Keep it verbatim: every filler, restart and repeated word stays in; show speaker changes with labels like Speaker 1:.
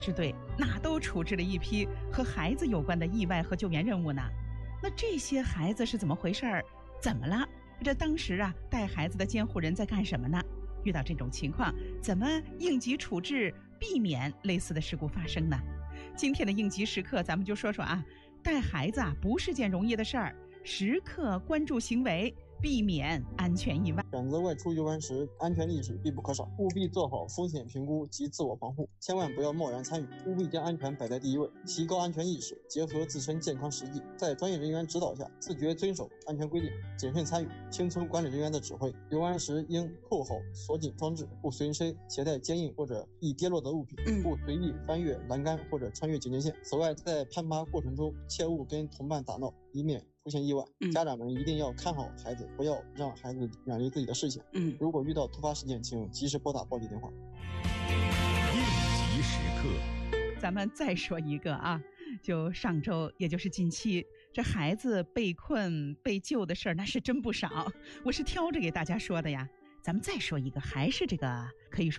Speaker 1: 支队那都处置了一批和孩子有关的意外和救援任务呢。那这些孩子是怎么回事儿？怎么了？这当时啊，带孩子的监护人在干什么呢？遇到这种情况，怎么应急处置，避免类似的事故发生呢？今天的应急时刻，咱们就说说啊，带孩子啊不是件容易的事儿，时刻关注行为，避免安全意外。
Speaker 2: 选择外出游玩时，安全意识必不可少，务必做好风险评估及自我防护，千万不要贸然参与，务必将安全摆在第一位，提高安全意识，结合自身健康实际，在专业人员指导下，自觉遵守安全规定，谨慎参与，听从管理人员的指挥。游玩时应扣好锁紧装置，不随身携带坚硬或者易跌落的物品，不随意翻越栏杆或者穿越警戒线。此外，在攀爬过程中切勿跟同伴打闹，以免出现意外。
Speaker 1: 嗯、
Speaker 2: 家长们一定要看好孩子，不要让孩子远离自己的视线。
Speaker 1: 嗯，
Speaker 2: 如果遇到突发事件，请及时拨打报警电话。
Speaker 3: 应急时刻，
Speaker 1: 咱们再说一个啊，就上周，也就是近期，这孩子被困被救的事儿那是真不少，我是挑着给大家说的呀。咱们再说一个，还是这个可以说